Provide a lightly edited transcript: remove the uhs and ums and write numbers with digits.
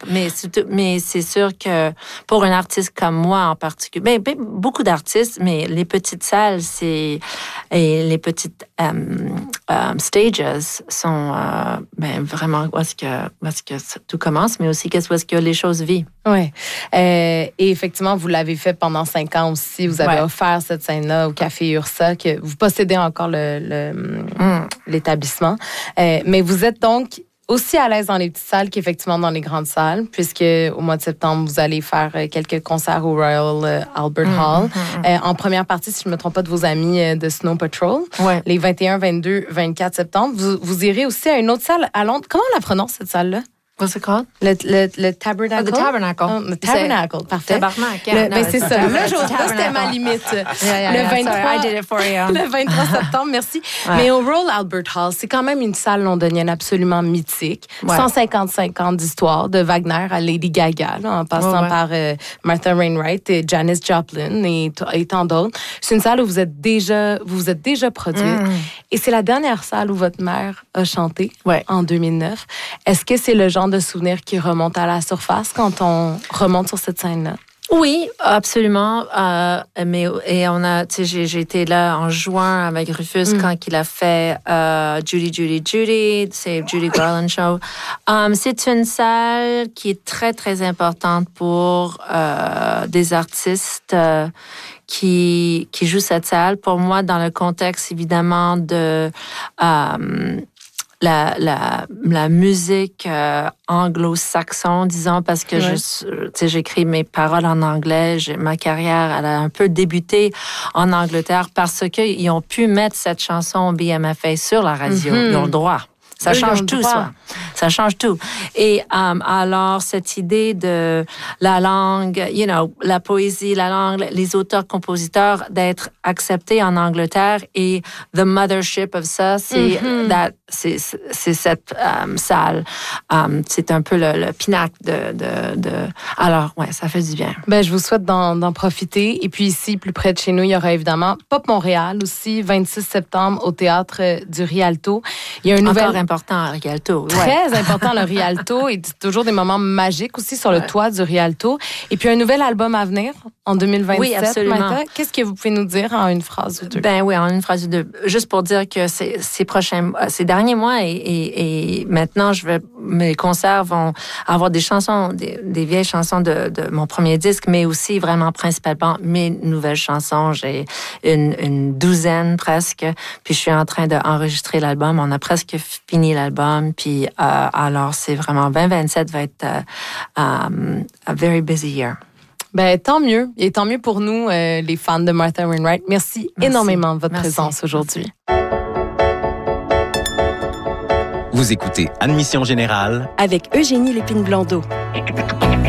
Mais c'est sûr que pour un artiste comme moi en particulier, beaucoup d'artistes, mais les petites salles, et les petites stages sont vraiment où est-ce que tout commence, mais aussi où est-ce que les choses vivent. Oui. Et effectivement, vous l'avez fait pendant 5 ans aussi. Vous avez offert cette scène-là au Café Ursa, que vous possédez encore l'établissement. Mais vous êtes donc aussi à l'aise dans les petites salles qu'effectivement dans les grandes salles, puisque au mois de septembre, vous allez faire quelques concerts au Royal Albert Hall. En première partie, si je ne me trompe pas, de vos amis de Snow Patrol. Ouais. Les 21, 22, 24 septembre. Vous irez aussi à une autre salle à Londres. Comment on la prononce, cette salle-là? What's it called? Le Tabernacle. The Tabernacle. Oh, le Tabernacle, parfait. Tabernacle. C'est ça. Là, c'était ma limite. Le 23, sorry, I did it for you. Le 23 septembre, merci. Ouais. Mais au Royal Albert Hall, c'est quand même une salle londonienne absolument mythique. Ouais. 155 ans d'histoire, de Wagner à Lady Gaga, là, en passant par Martha Wainwright et Janis Joplin et tant d'autres. C'est une salle où vous êtes déjà produite. Et c'est la dernière salle où votre mère a chanté en 2009. Est-ce que c'est le genre de souvenir qui remonte à la surface quand on remonte sur cette scène-là? Oui, absolument. J'ai été là en juin avec Rufus quand il a fait Judy, Judy, Judy, c'est Judy Garland Show. C'est une salle qui est très, très importante pour des artistes qui jouent cette salle. Pour moi, dans le contexte, évidemment, de la musique anglo-saxon, disons, parce que j'écris mes paroles en anglais. Ma carrière, elle a un peu débuté en Angleterre parce qu'ils ont pu mettre cette chanson BMFA sur la radio. Ils ont le droit. Ça change tout, ça. Ça change tout. Et alors, cette idée de la langue, la poésie, la langue, les auteurs-compositeurs, d'être acceptés en Angleterre et the mothership of ça, c'est cette salle. C'est un peu le pinacle de... Alors, ça fait du bien. Je vous souhaite d'en profiter. Et puis ici, plus près de chez nous, il y aura évidemment Pop Montréal aussi, 26 septembre, au Théâtre du Rialto. Il y a un nouvel... Encore important, le Rialto. Très important, le Rialto. Et toujours des moments magiques aussi sur le toit du Rialto. Et puis un nouvel album à venir en 2027. Oui, absolument. Martha, qu'est-ce que vous pouvez nous dire en une phrase ou deux? En une phrase ou deux. Juste pour dire que ces derniers mois et maintenant, mes concerts vont avoir des chansons, des vieilles chansons de mon premier disque, mais aussi vraiment principalement mes nouvelles chansons. J'ai une douzaine presque. Puis je suis en train d'enregistrer l'album. On a presque fini l'album. Puis alors, c'est vraiment 2027 va être a very busy year. Tant mieux. Et tant mieux pour nous, les fans de Martha Wainwright. Merci énormément de votre présence aujourd'hui. Vous écoutez Admission Générale avec Eugénie Lépine-Blondeau.